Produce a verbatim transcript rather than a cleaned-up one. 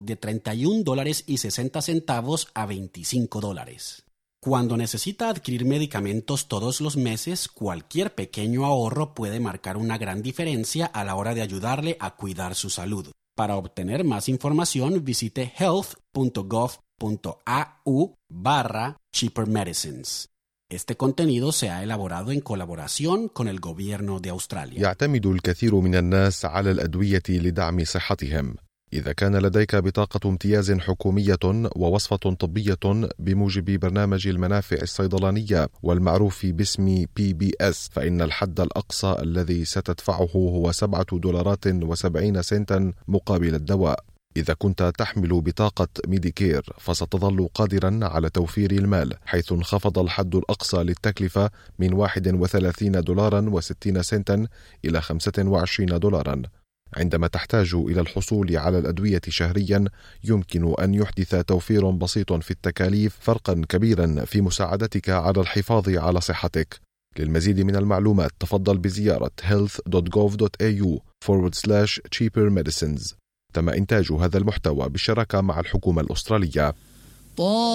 de treinta y un dólares y sesenta centavos a veinticinco dólares. Cuando necesita adquirir medicamentos todos los meses, cualquier pequeño ahorro puede marcar una gran diferencia a la hora de ayudarle a cuidar su salud. Para obtener más información, visite health punto gov punto a u barra cheaper medicines. Este contenido se ha elaborado en colaboración con el gobierno de Australia. يعتمد الكثير من الناس على الأدوية لدعم صحتهم. إذا كان لديك بطاقة امتياز حكومية ووصفة طبية بموجب برنامج المنافع الصيدلانية والمعروف باسم بي بي إس، فإن الحد الأقصى الذي ستدفعه هو سبعة دولارات وسبعين سنتا مقابل الدواء. إذا كنت تحمل بطاقة ميديكير فستظل قادرا على توفير المال، حيث انخفض الحد الأقصى للتكلفة من واحد وثلاثين دولارا وستين سنتا إلى خمسة وعشرين دولارا. عندما تحتاج إلى الحصول على الأدوية شهريا، يمكن أن يحدث توفير بسيط في التكاليف فرقا كبيرا في مساعدتك على الحفاظ على صحتك. للمزيد من المعلومات تفضل بزيارة health دوت gov دوت a u forward slash cheaper medicines. تم إنتاج هذا المحتوى بالشراكة مع الحكومة الأسترالية.